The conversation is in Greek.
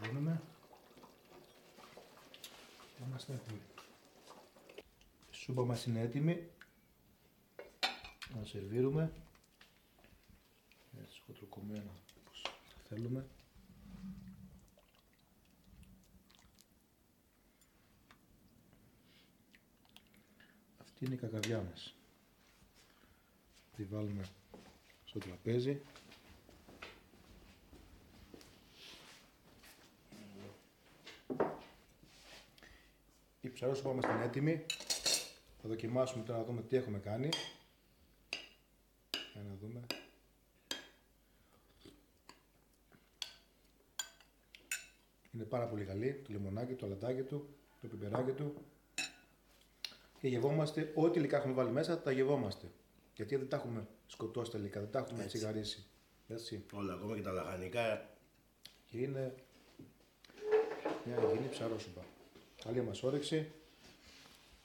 Σβήνουμε. Είμαστε έτοιμοι. Η σούπα μας είναι έτοιμη. Να σερβίρουμε. Έτσι σκοτροκομμένα όπως θέλουμε. Αυτή είναι η κακαδιά μας. Τη βάλουμε στο τραπέζι. Η ψαρόσουπα μας είναι έτοιμη. Θα δοκιμάσουμε τώρα να δούμε τι έχουμε κάνει. Για να δούμε. Είναι πάρα πολύ καλή. Το λιμονάκι, το αλατάκι του, το πιπεράκι του. Και γευόμαστε, ό,τι υλικά έχουμε βάλει μέσα, τα γευόμαστε. Γιατί δεν τα έχουμε σκοτώσει τα υλικά, δεν τα έχουμε τσιγαρίσει. Έτσι. Όλα, ακόμα και τα λαχανικά. Και είναι μια υγιεινή ψαρόσουπα. Καλή μας όρεξη.